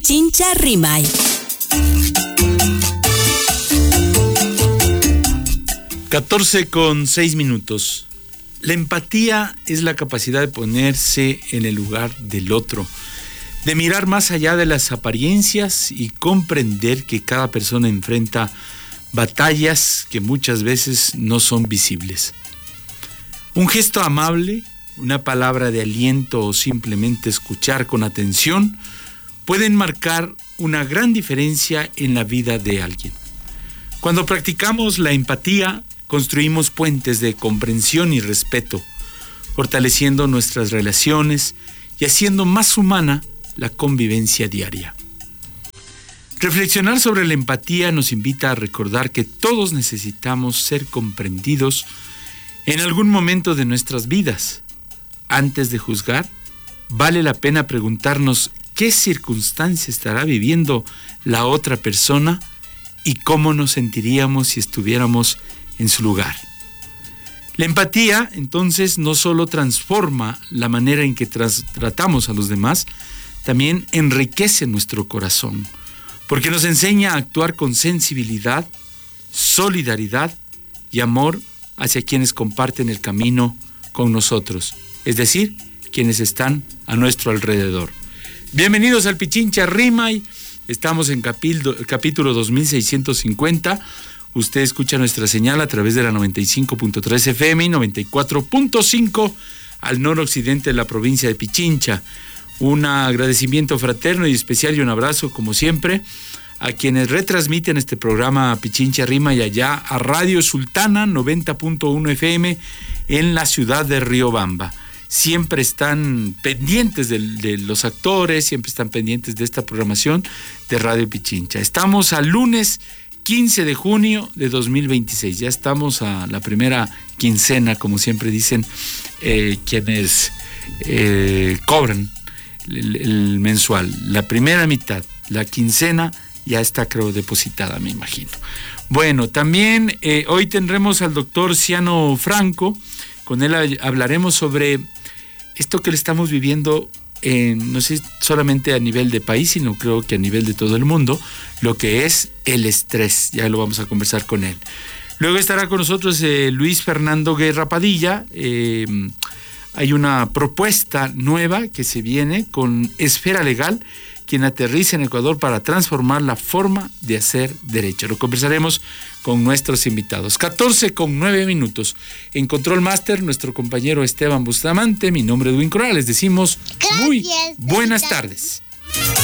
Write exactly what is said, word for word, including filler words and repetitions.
Pichincha Rimay. catorce con seis minutos. La empatía es la capacidad de ponerse en el lugar del otro, de mirar más allá de las apariencias y comprender que cada persona enfrenta batallas que muchas veces no son visibles. Un gesto amable, una palabra de aliento o simplemente escuchar con atención pueden marcar una gran diferencia en la vida de alguien. Cuando practicamos la empatía, construimos puentes de comprensión y respeto, fortaleciendo nuestras relaciones y haciendo más humana la convivencia diaria. Reflexionar sobre la empatía nos invita a recordar que todos necesitamos ser comprendidos en algún momento de nuestras vidas. Antes de juzgar, vale la pena preguntarnos qué circunstancia estará viviendo la otra persona y cómo nos sentiríamos si estuviéramos en su lugar. La empatía, entonces, no solo transforma la manera en que tras- tratamos a los demás, también enriquece nuestro corazón, porque nos enseña a actuar con sensibilidad, solidaridad y amor hacia quienes comparten el camino con nosotros, es decir, quienes están a nuestro alrededor. Bienvenidos al Pichincha Rimay. Estamos en capítulo, capítulo dos mil seiscientos cincuenta. Usted escucha nuestra señal a través de la noventa y cinco punto tres F M y noventa y cuatro punto cinco al noroccidente de la provincia de Pichincha. Un agradecimiento fraterno y especial y un abrazo, como siempre, a quienes retransmiten este programa Pichincha Rima y allá a Radio Sultana noventa punto uno F M en la ciudad de Riobamba. Siempre están pendientes de, de los actores, siempre están pendientes de esta programación de Radio Pichincha. Estamos al lunes quince de junio de dos mil veintiséis. Ya estamos a la primera quincena, como siempre dicen eh, quienes eh, cobran el, el mensual. La primera mitad, la quincena, ya está, creo, depositada, me imagino. Bueno, también eh, hoy tendremos al doctor Ciano Franco. Con él hablaremos sobre esto que le estamos viviendo, eh, no sé, solamente a nivel de país, sino creo que a nivel de todo el mundo, lo que es el estrés. Ya lo vamos a conversar con él. Luego estará con nosotros eh, Luis Fernando Guerra Padilla. Eh, hay una propuesta nueva que se viene con Esfera Legal, quien aterriza en Ecuador para transformar la forma de hacer derecho. Lo conversaremos con nuestros invitados. catorce con nueve minutos. En Control Master, nuestro compañero Esteban Bustamante, mi nombre es Edwin Corral. Les decimos muy buenas tardes.